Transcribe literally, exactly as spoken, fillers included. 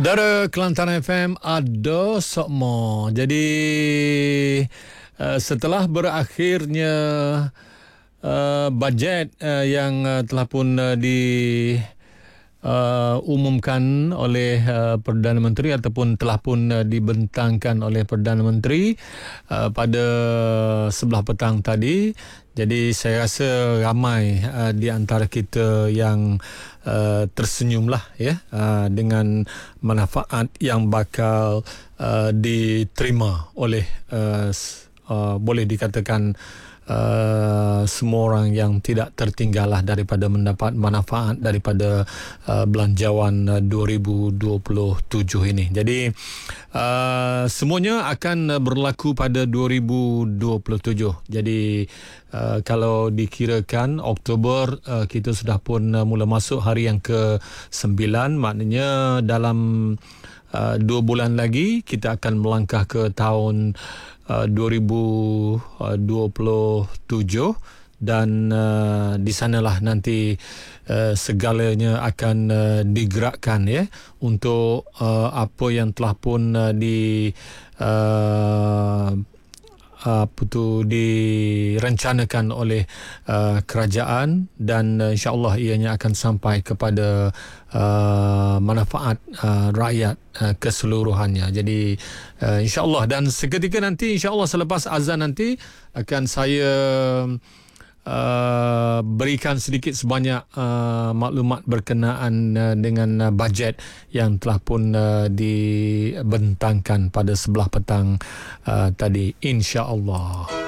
Dara Kelantan F M ada sokmo. Jadi uh, setelah berakhirnya uh, bajet uh, yang uh, telah pun uh, di uh, umumkan oleh uh, Perdana Menteri ataupun telah pun uh, dibentangkan oleh Perdana Menteri uh, pada sebelah petang tadi. Jadi saya rasa ramai uh, di antara kita yang uh, tersenyumlah ya uh, dengan manfaat yang bakal uh, diterima oleh uh, uh, boleh dikatakan Uh, semua orang yang tidak tertinggallah daripada mendapat manfaat daripada uh, belanjawan uh, dua ribu dua puluh tujuh ini. Jadi uh, semuanya akan berlaku pada dua ribu dua puluh tujuh. Jadi uh, kalau dikirakan Oktober uh, kita sudah pun uh, mula masuk hari yang ke sembilan, maknanya dalam uh, dua bulan lagi kita akan melangkah ke tahun Uh, dua ribu dua puluh tujuh dan uh, di sanalah nanti uh, segalanya akan uh, digerakkan ya untuk uh, apa yang telah pun uh, di uh, apa tu direncanakan oleh uh, kerajaan dan uh, insya-Allah ianya akan sampai kepada uh, manfaat uh, rakyat uh, keseluruhannya. Jadi uh, insya-Allah dan seketika nanti insya-Allah selepas azan nanti akan saya Uh, berikan sedikit sebanyak uh, maklumat berkenaan uh, dengan uh, bajet yang telah pun uh, dibentangkan pada sebelah petang uh, tadi insya-Allah.